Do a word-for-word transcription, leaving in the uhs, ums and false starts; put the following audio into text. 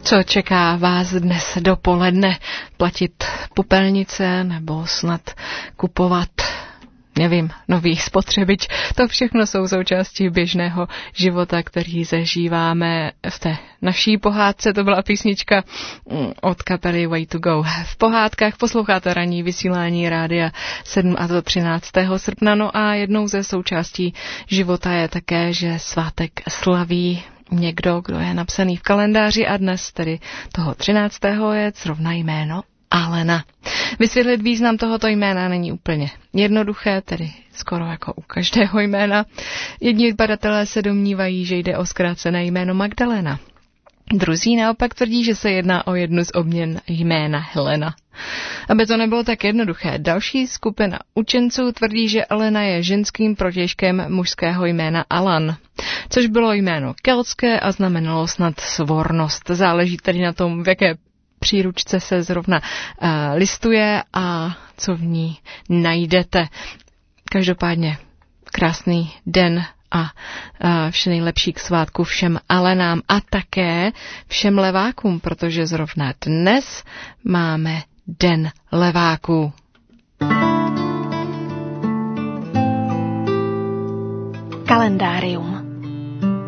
Co čeká vás dnes dopoledne? Platit popelnice nebo snad kupovat, nevím, nový spotřebič? To všechno jsou součástí běžného života, který zažíváme v té naší pohádce. To byla písnička od kapely Way to Go. V pohádkách posloucháte ranní vysílání Rádia sedm a to třináctého srpna. No a jednou ze součástí života je také, že svátek slaví někdo, kdo je napsaný v kalendáři a dnes, tedy toho třináctého je zrovna jméno Alena. Vysvětlit význam tohoto jména není úplně jednoduché, tedy skoro jako u každého jména. Jedni badatelé se domnívají, že jde o zkrácené jméno Magdalena. Druzí naopak tvrdí, že se jedná o jednu z obměn jména Helena. Aby to nebylo tak jednoduché, další skupina učenců tvrdí, že Alena je ženským protějškem mužského jména Alan, což bylo jméno keltské a znamenalo snad svornost. Záleží tedy na tom, v jaké příručce se zrovna uh, listuje a co v ní najdete. Každopádně krásný den a uh, vše nejlepší k svátku všem Alenám a také všem levákům, protože zrovna dnes máme Den leváků. Kalendárium.